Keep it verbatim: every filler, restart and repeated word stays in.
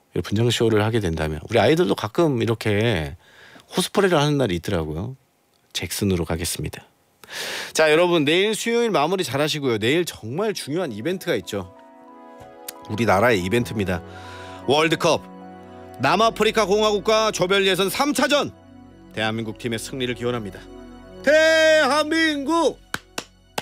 분장 쇼를 하게 된다면 우리 아이들도 가끔 이렇게 코스프레를 하는 날이 있더라고요. 잭슨으로 가겠습니다. 자, 여러분 내일 수요일 마무리 잘 하시고요. 내일 정말 중요한 이벤트가 있죠. 우리나라의 이벤트입니다. 월드컵 남아프리카 공화국과 조별 예선 삼 차전 대한민국 팀의 승리를 기원합니다. 대한민국